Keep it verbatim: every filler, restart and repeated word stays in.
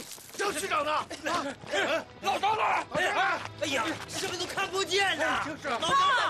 张区长呢？啊， 老张呢？ 哎哎呀，什么都看不见呐！ 就是老张呢？